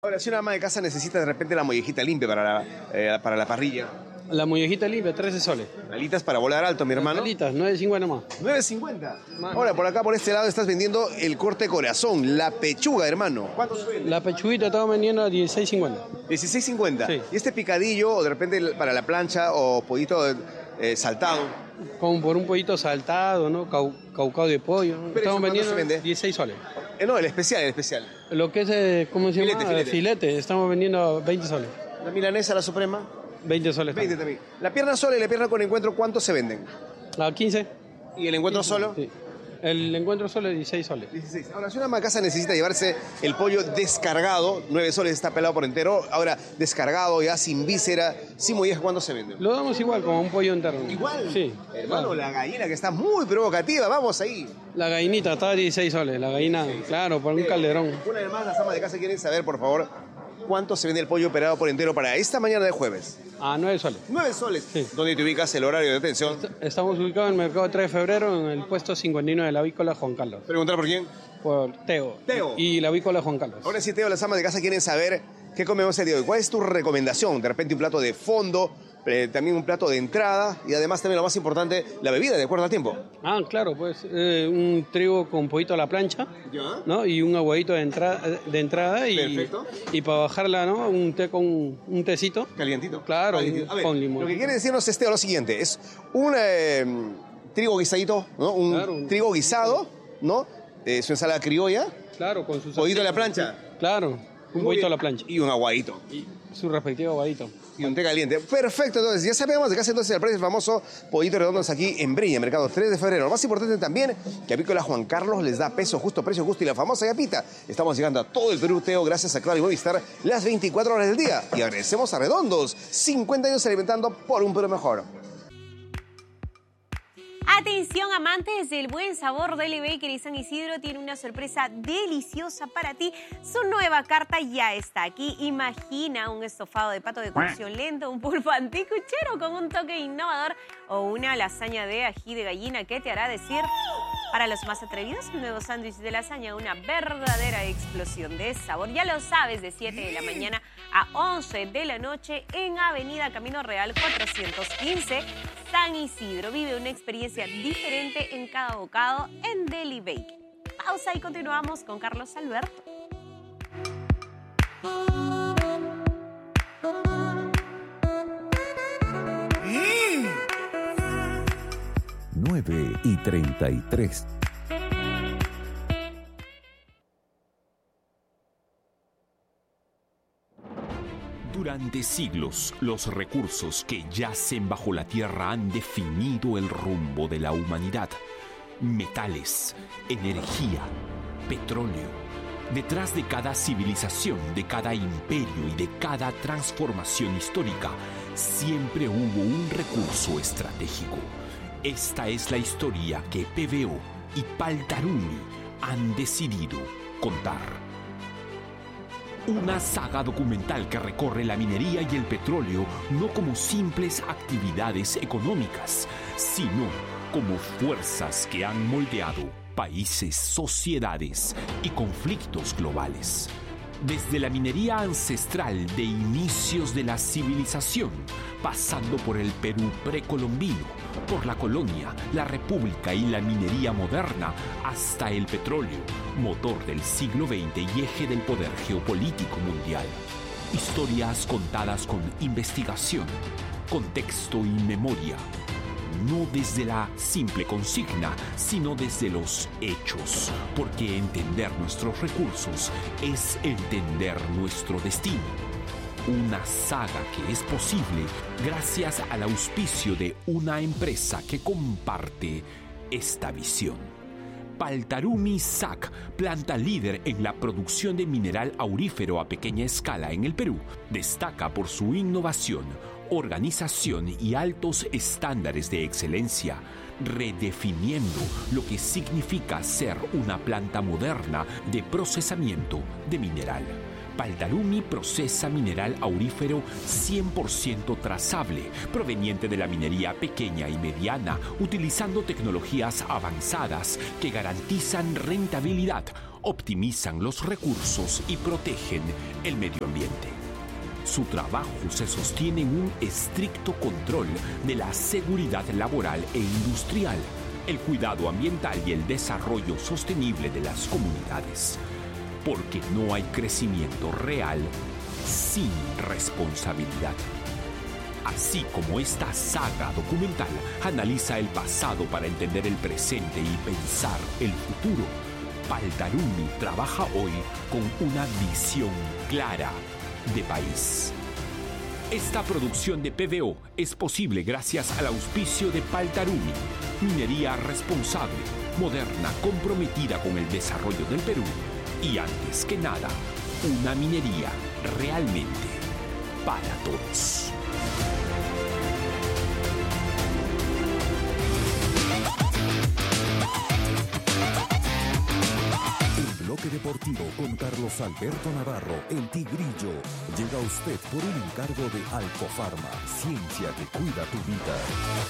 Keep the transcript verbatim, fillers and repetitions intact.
Ahora, si una ama de casa necesita de repente la mollejita limpia para la, eh, para la parrilla. La mollejita limpia, trece soles. Alitas para volar alto, mi hermano. Alitas, nueve cincuenta más. nueve cincuenta. Ahora, por acá, por este lado, estás vendiendo el corte corazón, la pechuga, hermano. ¿Cuánto suele? La pechuguita estamos vendiendo a dieciséis cincuenta. dieciséis cincuenta. Sí. ¿Y este picadillo, o de repente para la plancha, o pollito eh, saltado? Como por un pollito saltado, ¿no? Cau, caucao de pollo. ¿no? Estamos vendiendo se vende? dieciséis soles. Eh, no, el especial, el especial. Lo que es, eh, ¿cómo se Filete, llama? filete. Filete. Estamos vendiendo veinte soles. La milanesa, la suprema. veinte soles. veinte también. La pierna sola y la pierna con encuentro, ¿cuánto se venden? A quince. ¿Y el encuentro quince, solo? Sí. El encuentro solo es dieciséis soles. dieciséis. Ahora, si una ama de casa necesita llevarse el pollo descargado, nueve soles está pelado por entero, ahora descargado, ya sin víscera, sin molleja, ¿cuándo se vende? Lo damos igual, como un pollo entero. ¿Igual? Sí. Hermano, claro. la gallina que está muy provocativa, vamos ahí. La gallinita está a dieciséis soles. La gallina, claro, por un calderón. Una vez más, las amas de casa quieren saber, por favor, ¿cuánto se vende el pollo operado por entero para esta mañana de jueves? A nueve soles. nueve soles. Sí. ¿Dónde te ubicas el horario de atención? Estamos ubicados en el mercado tres de febrero, en el puesto cincuenta y nueve de la avícola Juan Carlos. ¿Preguntar por quién? Por Teo. Teo. Y la avícola Juan Carlos. Ahora sí, Teo, las amas de casa quieren saber qué comemos el día de hoy. ¿Cuál es tu recomendación? De repente un plato de fondo, eh, también un plato de entrada y además también lo más importante, la bebida, de acuerdo al tiempo. Ah, claro, pues eh, un trigo con pollito a la plancha, ¿Ya? ¿no? Y un aguadito de, entra de entrada y, Perfecto. y para bajarla, ¿no? Un té con un tecito. Calientito. Claro, Calientito. A ver, con limón. Lo que quiere decirnos es, Teo, lo siguiente, es un eh, trigo guisadito, ¿no? Un Claro, un- trigo guisado, ¿no? Eh, su ensalada criolla, Claro, con su pollito a la salsita. plancha. Claro, un Muy pollito a bien. la plancha. Y un aguadito. Y su respectivo aguadito. Y un té caliente. Perfecto, entonces ya sabemos de qué hace entonces el precio famoso Pollito Redondos aquí en Breña, Mercado tres de febrero. Lo más importante también, que Avícola Juan Carlos les da peso justo, precio justo y la famosa yapita. Estamos llegando a todo el Perú, Teo, gracias a Claro y Movistar, las veinticuatro horas del día. Y agradecemos a Redondos, cincuenta años alimentando por un Perú mejor. Atención, amantes del buen sabor, Deli Bakery San Isidro tiene una sorpresa deliciosa para ti. Su nueva carta ya está aquí. Imagina un estofado de pato de cocción lento, un pulpo anticuchero con un toque innovador o una lasaña de ají de gallina que te hará decir, para los más atrevidos, el nuevo sándwich de lasaña, una verdadera explosión de sabor. Ya lo sabes, de siete de la mañana a once de la noche en Avenida Camino Real cuatrocientos quince, San Isidro. Vive una experiencia diferente en cada bocado en Deli Bakery. Pausa y continuamos con Carlos Alberto. nueve y treinta y tres. Durante siglos, los recursos que yacen bajo la tierra han definido el rumbo de la humanidad. Metales, energía, petróleo. Detrás de cada civilización, de cada imperio y de cada transformación histórica, siempre hubo un recurso estratégico. Esta es la historia que P V O y Paltarumi han decidido contar. Una saga documental que recorre la minería y el petróleo no como simples actividades económicas, sino como fuerzas que han moldeado países, sociedades y conflictos globales. Desde la minería ancestral de inicios de la civilización, pasando por el Perú precolombino, por la colonia, la república y la minería moderna, hasta el petróleo, motor del siglo veinte y eje del poder geopolítico mundial. Historias contadas con investigación, contexto y memoria. No desde la simple consigna, sino desde los hechos, porque entender nuestros recursos es entender nuestro destino. Una saga que es posible gracias al auspicio de una empresa que comparte esta visión. Paltarumi S A C, planta líder en la producción de mineral aurífero a pequeña escala en el Perú, destaca por su innovación, organización y altos estándares de excelencia, redefiniendo lo que significa ser una planta moderna de procesamiento de mineral. Paldarumi procesa mineral aurífero cien por ciento trazable, proveniente de la minería pequeña y mediana, utilizando tecnologías avanzadas que garantizan rentabilidad, optimizan los recursos y protegen el medio ambiente. Su trabajo se sostiene en un estricto control de la seguridad laboral e industrial, el cuidado ambiental y el desarrollo sostenible de las comunidades. Porque no hay crecimiento real sin responsabilidad. Así como esta saga documental analiza el pasado para entender el presente y pensar el futuro, Paldarumi trabaja hoy con una visión clara de país. Esta producción de P V O es posible gracias al auspicio de Paldarumi, minería responsable, moderna, comprometida con el desarrollo del Perú y, antes que nada, una minería realmente para todos. El bloque deportivo con Carlos Alberto Navarro, el Tigrillo, llega a usted por un encargo de Alcofarma, ciencia que cuida tu vida.